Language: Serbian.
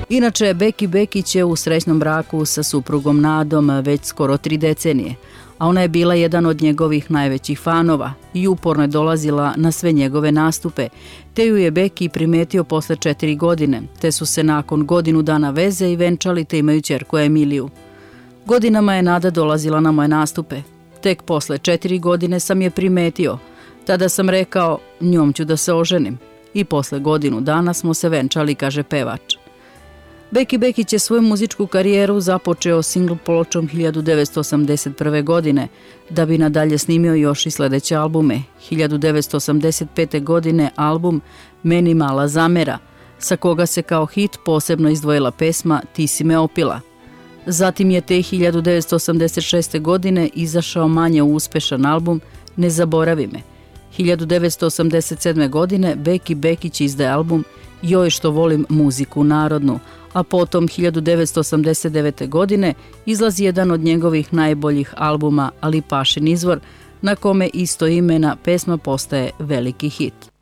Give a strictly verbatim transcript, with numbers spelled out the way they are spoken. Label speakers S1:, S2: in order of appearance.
S1: Inače, Beki Bekić je u srećnom braku sa suprugom Nadom već skoro tri decenije, a ona je bila jedan od njegovih najvećih fanova i uporno je dolazila na sve njegove nastupe, te ju je Beki primetio posle četiri godine, te su se nakon godinu dana veze i venčali te imaju ćerku Emiliju. Godinama je Nada dolazila na moje nastupe. Tek posle četiri godine sam je primetio. Tada sam rekao, njom ću da se oženim. I posle godinu dana smo se venčali, kaže pevač. Beki Bekić je svoju muzičku karijeru započeo single pločom hiljadu devetsto osamdeset prve. godine, da bi nadalje snimio još i sledeće albume. hiljadu devetsto osamdeset pete. godine album Meni mala zamera, sa koga se kao hit posebno izdvojila pesma Ti si me opila. Zatim je te hiljadu devetsto osamdeset šeste. godine izašao manje uspešan album Ne zaboravi me. hiljadu devetsto osamdeset sedme. godine Beki Bekić izdaje album Joj što volim muziku narodnu, a potom hiljadu devetsto osamdeset devete. godine izlazi jedan od njegovih najboljih albuma Lipašin izvor, na kome istoimena pesma postaje veliki hit.